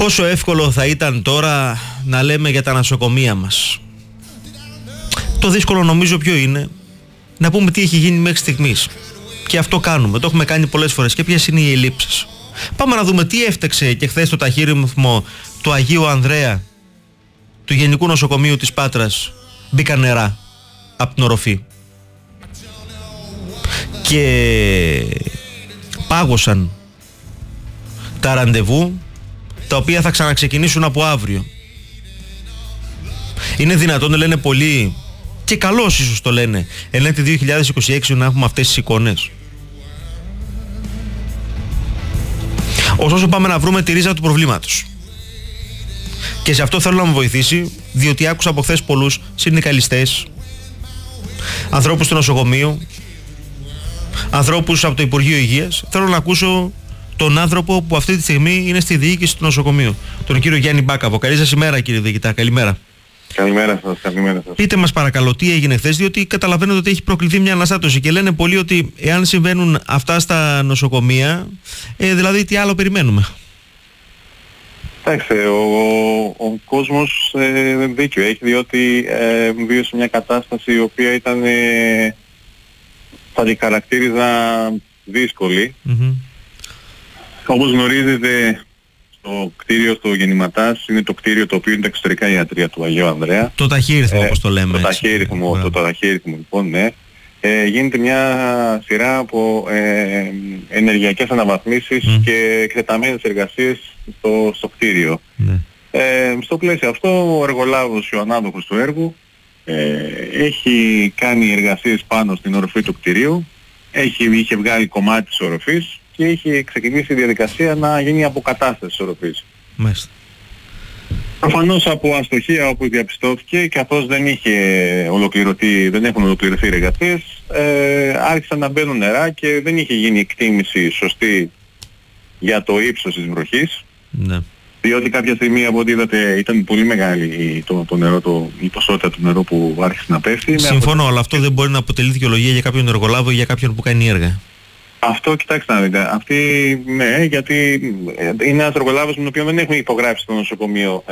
Πόσο εύκολο θα ήταν τώρα να λέμε για τα νοσοκομεία μας. Το δύσκολο νομίζω ποιο είναι? Να πούμε τι έχει γίνει μέχρι στιγμής. Και αυτό κάνουμε, το έχουμε κάνει πολλές φορές. Και ποιες είναι οι ελλείψεις. Πάμε να δούμε τι έφταξε και χθες το ταχύρυθμο του Αγίου Ανδρέα, του Γενικού Νοσοκομείου της Πάτρας. Μπήκαν νερά από την οροφή και πάγωσαν τα ραντεβού, τα οποία θα ξαναξεκινήσουν από αύριο. Είναι δυνατόν, λένε πολλοί, και καλώς ίσως το λένε, Ελένη 2026 να έχουμε αυτές τις εικόνες? Ωστόσο πάμε να βρούμε τη ρίζα του προβλήματος. Και σε αυτό θέλω να μου βοηθήσει, διότι άκουσα από χθες πολλούς συνδικαλιστές, ανθρώπους του νοσοκομείου, ανθρώπους από το Υπουργείο Υγείας. Θέλω να ακούσω τον άνθρωπο που αυτή τη στιγμή είναι στη διοίκηση του νοσοκομείου, τον κύριο Γιάννη Μπάκαβο. Καλή σας ημέρα, κύριε Διοικητά. Καλημέρα. Καλημέρα σας, καλημέρα σας. Πείτε μας παρακαλώ τι έγινε χθες, διότι καταλαβαίνετε ότι έχει προκληθεί μια αναστάτωση και λένε πολλοί ότι εάν συμβαίνουν αυτά στα νοσοκομεία, δηλαδή τι άλλο περιμένουμε? Κοιτάξτε, ο κόσμος δίκιο έχει, διότι βίωσε μια κατάσταση η οποία ήταν, θα τη χαρακτήριζα δύσκολη. Όπως γνωρίζετε, το κτίριο στο Γεννηματάς είναι το κτίριο το οποίο είναι τα εξωτερικά ιατρεία του Αγίου Ανδρέα. Το ταχύρυθμο, όπως το λέμε. Το ταχύρυθμο λοιπόν, ναι. Γίνεται μια σειρά από ενεργειακές αναβαθμίσεις και εκτεταμένες εργασίες στο κτίριο. Στο πλαίσιο αυτό ο εργολάβος, ο ανάδοχος του έργου, έχει κάνει εργασίες πάνω στην οροφή του κτιρίου, είχε βγάλει κομμάτι της οροφής και είχε ξεκινήσει η διαδικασία να γίνει αποκατάσταση της οροφής. Μάλιστα. Προφανώς από αστοχία όπου διαπιστώθηκε, καθώς δεν έχουν ολοκληρωθεί οι εργασίες, άρχισαν να μπαίνουν νερά και δεν είχε γίνει εκτίμηση σωστή για το ύψος της βροχής. Ναι. Διότι κάποια στιγμή, από ό,τι είδατε, ήταν πολύ μεγάλη το νερό, η ποσότητα του νερού που άρχισε να πέφτει. Συμφωνώ, αλλά αυτό δεν μπορεί να αποτελεί δικαιολογία για κάποιον εργολάβο ή για κάποιον που κάνει έργα. Αυτό, κοιτάξτε να δείτε, ναι, γιατί είναι ένας εργολάβος με τον οποίο δεν έχουμε υπογράψει στο νοσοκομείο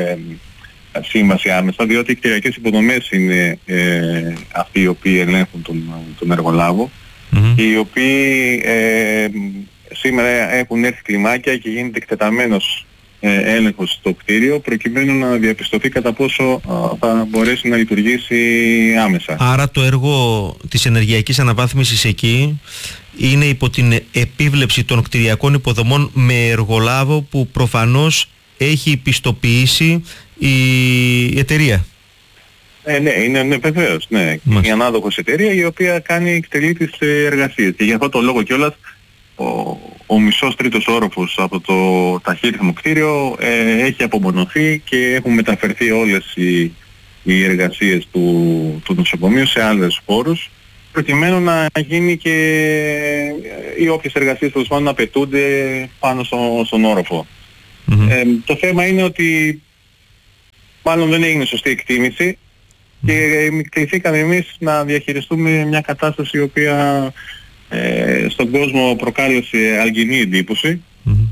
σύμβαση άμεσα, διότι οι κτηριακές υποδομές είναι αυτοί οι οποίοι ελέγχουν τον εργολάβο, οι οποίοι σήμερα έχουν έρθει κλιμάκια και γίνεται εκτεταμένος έλεγχος στο κτίριο, προκειμένου να διαπιστωθεί κατά πόσο θα μπορέσει να λειτουργήσει άμεσα. Άρα το έργο της ενεργειακής αναβάθμισης εκεί είναι υπό την επίβλεψη των κτηριακών υποδομών με εργολάβο που προφανώς έχει πιστοποιήσει η εταιρεία. Ναι, είναι βεβαίως, ναι. Η ανάδοχος εταιρεία η οποία εκτελεί τις εργασίες. Και για αυτό το λόγο κιόλας ο μισός τρίτος όροφος από το ταχύρυθμο κτίριο έχει απομονωθεί και έχουν μεταφερθεί όλες οι εργασίες του νοσοκομείου σε άλλες χώρους, προκειμένου να γίνει και οι όποιες εργασίες τέλος πάντων απαιτούνται πάνω στον όροφο. Το θέμα είναι ότι μάλλον δεν έγινε σωστή εκτίμηση και κληθήκαμε εμείς να διαχειριστούμε μια κατάσταση η οποία στον κόσμο προκάλεσε αλγινή εντύπωση.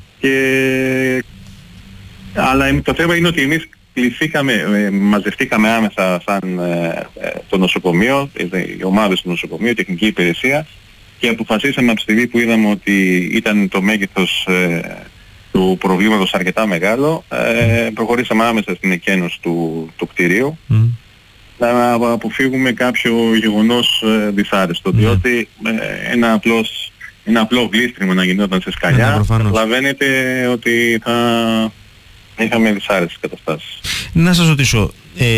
Αλλά το θέμα είναι ότι εμείς μαζευτήκαμε άμεσα σαν το νοσοκομείο, οι ομάδες του νοσοκομείου, η τεχνική υπηρεσία, και αποφασίσαμε από τη στιγμή που είδαμε ότι ήταν το μέγεθος του προβλήματος αρκετά μεγάλο, προχωρήσαμε άμεσα στην εκένωση του κτηρίου, να αποφύγουμε κάποιο γεγονός δυσάρεστο, διότι ένα απλό γλίστριμο να γινόταν σε σκαλιά, καταλαβαίνετε ότι θα είχαμε δυσάρεστες καταστάσεις. Να σας ρωτήσω,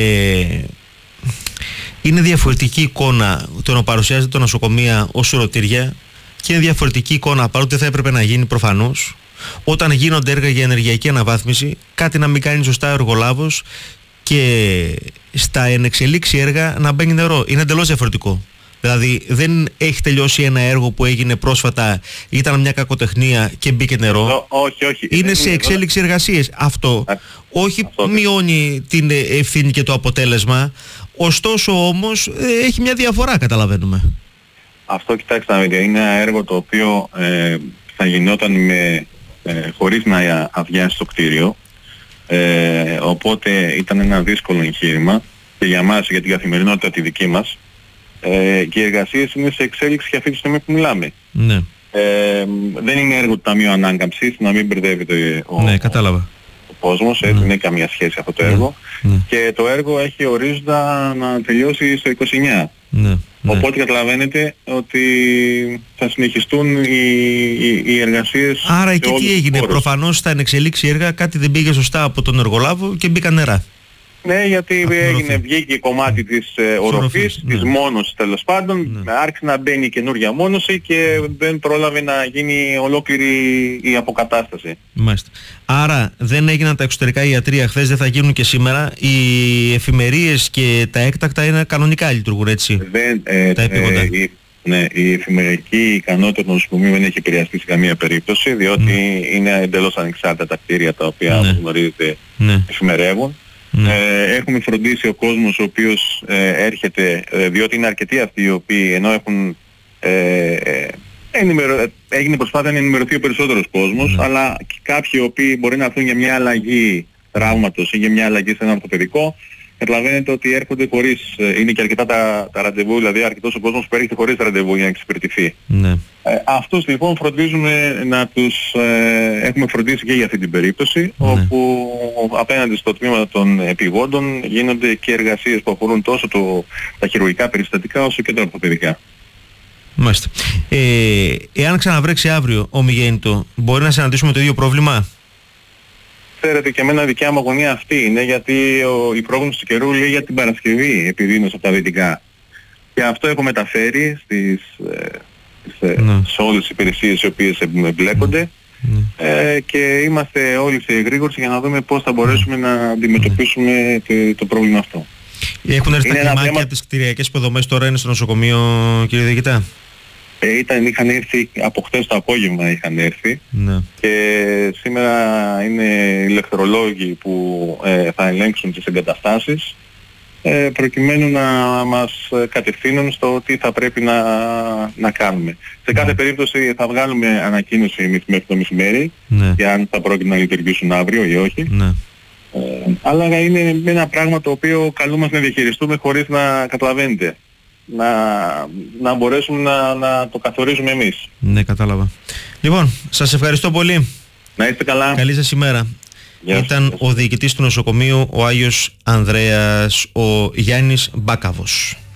είναι διαφορετική εικόνα το να παρουσιάζεται το νοσοκομεία ως σουρωτήρια και είναι διαφορετική εικόνα, παρότι θα έπρεπε να γίνει προφανώς, όταν γίνονται έργα για ενεργειακή αναβάθμιση, κάτι να μην κάνει σωστά ο εργολάβος και στα ενεξελίξει έργα να μπαίνει νερό. Είναι εντελώς διαφορετικό. Δηλαδή δεν έχει τελειώσει ένα έργο που έγινε πρόσφατα, ήταν μια κακοτεχνία και μπήκε νερό. Όχι. Είναι σε εξέλιξη εργασίες. Αυτό όχι μειώνει την ευθύνη και το αποτέλεσμα, ωστόσο όμως έχει μια διαφορά, καταλαβαίνουμε. Αυτό, κοιτάξτε να δείτε, είναι ένα έργο το οποίο θα γινόταν χωρίς να αδειάσει το κτίριο. οπότε ήταν ένα δύσκολο εγχείρημα και για μας, για την καθημερινότητα τη δική μας, και οι εργασίες είναι σε εξέλιξη και αυτή τη στιγμή που μιλάμε. Ναι. Δεν είναι έργο του Ταμείου Ανάκαμψης, να μην μπερδεύεται ναι, κατάλαβα. ο κόσμος, δεν έχει καμία σχέση αυτό το έργο. Και το έργο έχει ορίζοντα να τελειώσει στο 29. Οπότε καταλαβαίνετε ότι θα συνεχιστούν οι εργασίες. Άρα εκεί τι έγινε? Προφανώς στα ενεξελίξει έργα κάτι δεν πήγε σωστά από τον εργολάβο και μπήκαν νερά. Ναι, γιατί βγήκε κομμάτι της οροφής, της μόνωσης τέλος πάντων, άρχισε να μπαίνει καινούργια μόνωση και δεν πρόλαβε να γίνει ολόκληρη η αποκατάσταση. Μάλιστα. Άρα δεν έγιναν τα εξωτερικά ιατρεία χθες, δεν θα γίνουν και σήμερα. Οι εφημερίες και τα έκτακτα είναι κανονικά, λειτουργούν έτσι? Τα επίγοντα. Ναι, η εφημερική ικανότητα των νοσοκομείων δεν έχει επηρεαστεί σε καμία περίπτωση, διότι είναι εντελώς ανεξάρτητα τα κτίρια τα οποία, όπως γνωρίζετε, εφημερεύουν. Έχουμε φροντίσει ο κόσμος ο οποίος έρχεται, διότι είναι αρκετοί αυτοί οι οποίοι, ενώ έχουν έγινε προσπάθεια να ενημερωθεί ο περισσότερος κόσμος, αλλά και κάποιοι οι οποίοι μπορεί να έρθουν για μια αλλαγή τραύματος ή για μια αλλαγή σε ένα ορθοπαιδικό, καταλαβαίνετε ότι έρχονται χωρίς, είναι και αρκετά τα ραντεβού, δηλαδή αρκετός ο κόσμος που έρχεται χωρίς ραντεβού για να εξυπηρετηθεί. Αυτούς λοιπόν φροντίζουμε να τους έχουμε φροντίσει και για αυτή την περίπτωση, όπου απέναντι στο τμήμα των επιγόντων γίνονται και εργασίες που αφορούν τόσο τα χειρουργικά περιστατικά όσο και τα ορθοπαιδικά. Μάλιστα. Εάν ξαναβρέξει αύριο ομιγέννητο, μπορεί να συναντήσουμε το ίδιο πρόβλημα? Ξέρετε, και εμένα δικιά μου αγωνία αυτή είναι, γιατί η πρόγνωση του καιρού λέει για την Παρασκευή επιδείνωση από τα δυτικά. Και αυτό έχω μεταφέρει σε όλες τις υπηρεσίες οι οποίες εμπλέκονται, και είμαστε όλοι σε εγρήγορση για να δούμε πώς θα μπορέσουμε να αντιμετωπίσουμε το πρόβλημα αυτό. Έχουν έρθει τα κλιμάκια τις κτηριακές υποδομές τώρα είναι στο νοσοκομείο, κύριε Διοικητά? Είχαν έρθει από χτες το απόγευμα, είχαν έρθει, και σήμερα είναι ηλεκτρολόγοι που θα ελέγξουν τις εγκαταστάσεις, προκειμένου να μας κατευθύνουν στο τι θα πρέπει να κάνουμε. Σε κάθε περίπτωση θα βγάλουμε ανακοίνωση μέχρι το μεσημέρι, για αν θα πρόκειται να λειτουργήσουν αύριο ή όχι. Αλλά είναι ένα πράγμα το οποίο καλούμαστε να διαχειριστούμε χωρίς να καταλαβαίνετε. Να μπορέσουμε να το καθορίζουμε εμείς. Ναι, κατάλαβα. Λοιπόν, σας ευχαριστώ πολύ. Να είστε καλά. Καλή σας ημέρα. Ήταν ο διοικητής του νοσοκομείου ο Άγιος Ανδρέας, ο Γιάννης Μπάκαβος.